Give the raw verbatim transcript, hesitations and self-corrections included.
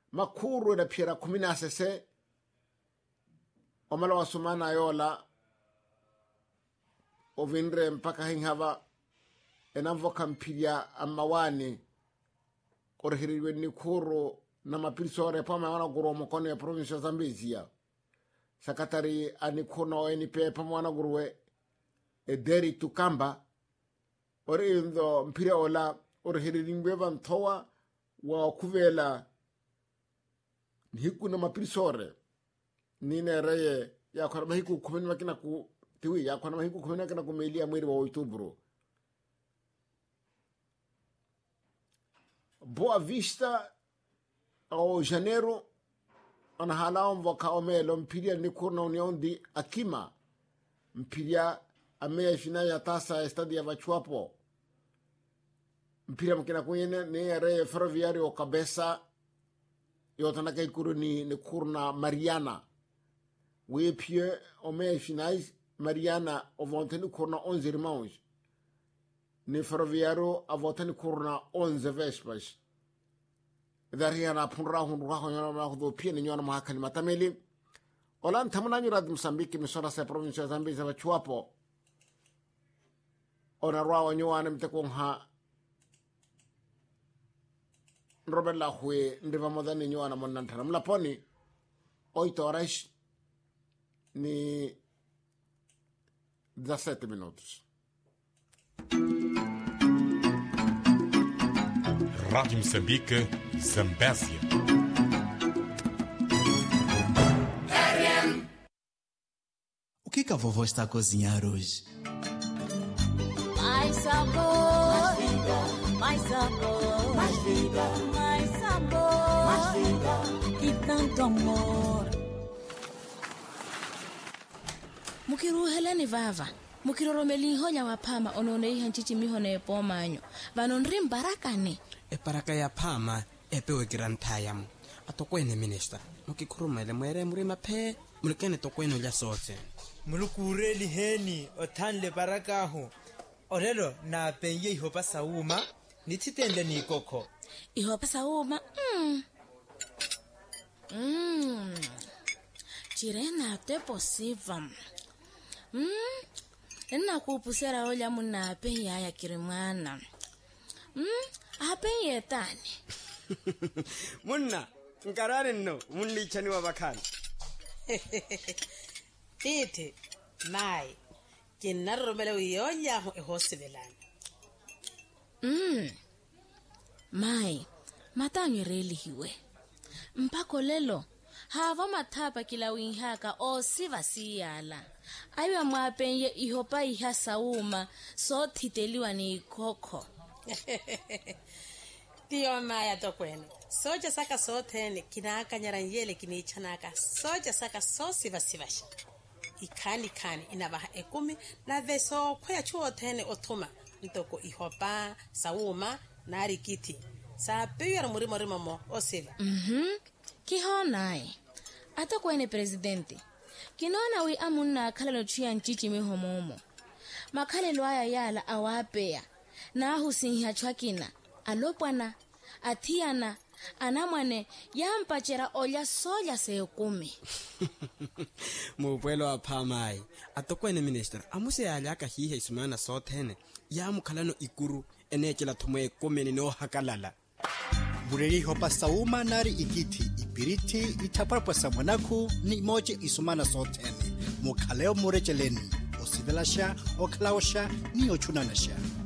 makuru na pira kumi na sese omala wasumana yola ovindre mpaka hinghava enamvoka mpiria amawani korehiriwe nikuru na mapirisore pama wana guru mkono ya provinsi ya Zambezia sakatari anikuna wa N P pama wana guruwe ederi tukamba ore indo mpiria ola orehiriwe vantowa wa kuvela hiku na mapirisore nine reye ya kwa mahiku kumeni makina ku tiwi ya kwa mahiku kumeni makina kumelia mwiri wa Outubro. Boa Vista au Janeiro ana halao mvoka omelo mpiria nikurna union di Akima mpiria ameya fina ya tasa estadi ya Vachuapo mpiria mkina kwenye ne reye ferroviario o Cabeza yotanaka ikuru ni nikurna Mariana we pie omeya fina Mariana ovanteni kurna onze irmãos ni ferroviario avoteni kurna onze vespas dharia na punra hunra honyana na hudo pie ni nyona mahakani matameli olan tamana nyura Msambiki misora sa province ya Zambia za Chuapo ona rawa nywana mtekongha Robert la hue ndiva modani nywana monantara mlaponi oito horas ni dezessete minutos. Rádio Moçambique, Zambésia. O que que a vovó está a cozinhar hoje? Mais sabor, mais vida, mais sabor, mais vida, mais sabor, mais vida e tanto amor. Mukiruhelani vava. Mukiroromeli honya wapama ononei hanchichi mihone pomanyo vanonri mbarakane e paraka ya pama epewe grantayam atokwene minister mukikhurumele mwere muri maphe mulukene tokwene lya sote mulukureli heni othanle barakaho orelo na penye ihopa sauma nithitende nikokho ihopa sauma mm mm chirena te posiva mm Nna kupusera olya muna ape ya kirimwana. Mm, ape yetani. Munna, nkarare no, munni chani wa bakani. Tite, mai, kinarro mele uyonya ho ehosivelana. Mm. Mai, matanyo reli hiwe. Mpako lelo, hava matapa kila winhaka o siva siyala. Aywa mwapenye ihopa iha sauma so titeliwa ni ikoko. Tiyo maya tokwene. Soja saka sotene kinaka nyaranyele kinichanaka. Soja saka so siva sivasha. Ikani kani inabaha ekumi na veso kwaya chuo tene otuma. Ntoko ihopa, sauma, nari kiti. Sa piyar murimo rimo mo o siva. Mhm. Kiho nai. Ata kwene presidente. Kinona wi amuna khalelo chia nchichi mihomomo. Makhalelo aya yala awapea. Na husinha chwakina. Alopwana. Atiana. Anamwane. Yampachera olya soya seokumi. Mupwelo apamai. Atokwene minister. Amuse alaka hihe isumana sotene. Yamu khalano ikuru. Enechela tumwe kumeni no hakalala. Bureri hopa sauma nari ikiti ipiriti itaparpa samanaku ni moje isumana sotene mukhaleo murecheleni osivelasha oklaosha ni ochunanasha.